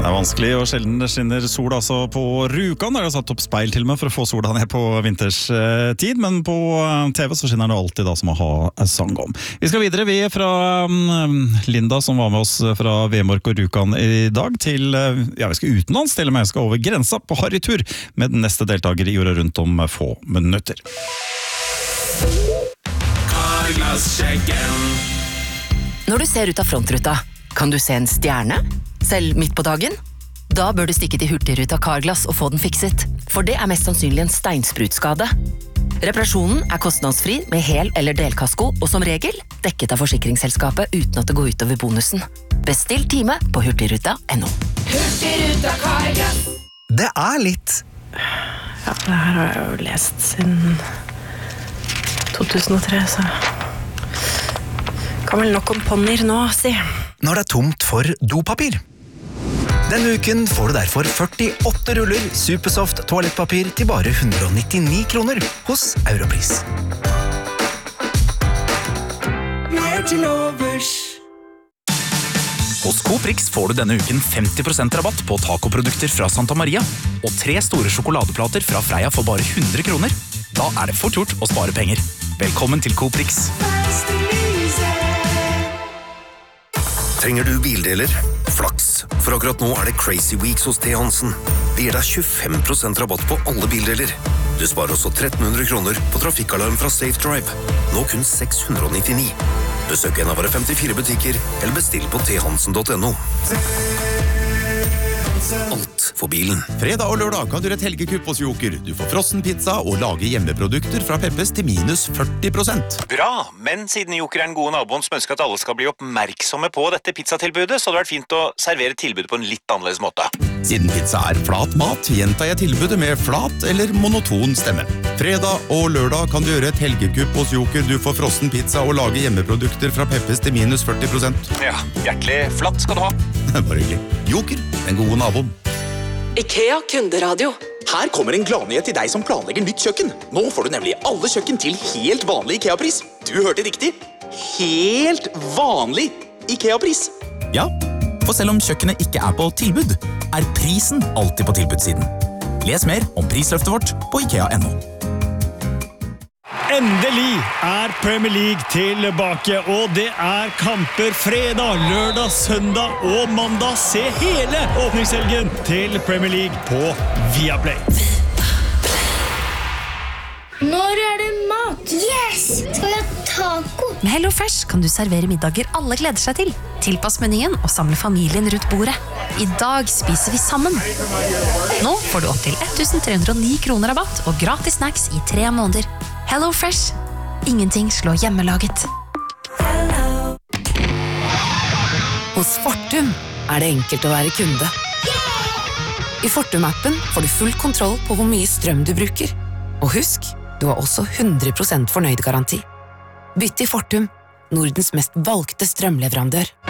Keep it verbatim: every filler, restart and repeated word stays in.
Det er vanskelig, og sjelden det skinner sol altså på Rjukan. Der er det satt opp speil til meg for å få sola ned på vinterstid, men på T V så skinner det alltid da som å ha sang om. Vi skal videre, vi er fra um, Linda som var med oss fra Vemork og Rjukan i dag til, ja vi skal utenlands til og med, skal over grensa på harrytur med den neste deltaker i jorda rundt om få minutter. Når du ser ut av frontruta, kan du se en stjerne? Selv midt på dagen? Da bør du stikke til Hurtigruta Carglass og få den fikset, for det er mest sannsynlig en steinsprutskade. Reparasjonen er kostnadsfri med hel- eller delkasko, og som regel dekket av forsikringsselskapet uten at det går ut over bonusen. Bestill time på hurtigruta punktum no. Hurtigruta Carglass. Det er litt... Ja, det her har jeg jo lest siden to tusen og tre, så... Kan vel nok om ponnier nå, si. Når det er tomt for dopapir. Denne uken får du derfor førtiåtte ruller Supersoft toalettpapir til bare hundre og nittini kroner hos Europris. Hos Coprix får du denne uken femti prosent rabatt på tacoprodukter fra Santa Maria og tre store sjokoladeplater fra Freia for bare hundre kroner. Da er det fort gjort å spare penger. Velkommen til Coprix. Trenger du bildeler? Flaks, for akkurat nå er det Crazy Weeks hos T. Hansen. Vi gir deg tjuefem prosent rabatt på alle bildeler. Du sparer også tretten hundre kroner på trafikkalarm fra Safe Drive. Nå kun seks hundre og nittini. Besøk en av våre femtifire butikker, eller bestill på t hansen punktum no. Alt for bilen. Fredag og lørdag kan du gjøre et helgekupp hos Joker. Du får frossen pizza og lage hjemmeprodukter fra Peppes til minus førti prosent. Bra, men siden Joker er den gode naboen som ønsker at alle skal bli oppmerksomme på dette pizzatilbudet, så hadde det vært fint å servere tilbudet på en litt annerledes måte. Siden pizza er flat mat, gjentar jeg tilbudet med flat eller monoton stemme. Fredag og lørdag kan du gjøre et helgekupp hos Joker. Du får frossen pizza og lage hjemmeprodukter fra Peppes til minus førti prosent. Ja, hjertelig flatt skal du ha. Bare hyggelig. Joker, den gode naboen. IKEA kunderadio. Her kommer en gladnyhet til deg som planlegger nytt kjøkken. Nå får du nemlig alle kjøkken til helt vanlig IKEA-pris. Du hørte riktig. Helt vanlig IKEA-pris. Ja, for selv om kjøkkenet ikke er på tilbud, er prisen alltid på tilbudssiden. Les mer om prisløftet vårt på ikea punktum no. Endelig er Premier League tilbake, og det er kamper fredag, lørdag, søndag og mandag. Se hele åpningshelgen til Premier League på Viaplay. Når er det mat? Yes! Skal vi ha taco? Med HelloFresh kan du servere middager alle gleder seg til. Tilpass menyen og samle familien rundt bordet. I dag spiser vi sammen. Nå får du opp til elleve hundre og ni kroner rabatt og gratis snacks i tre måneder. HelloFresh. Ingenting slår hjemmelaget. Hos Fortum er det enkelt å være kunde. I Fortum-appen får du full kontroll på hvor mye strøm du bruker. Og husk, du har også hundre prosent fornøyd garanti. Bytt til Fortum, Nordens mest valgte strømleverandør.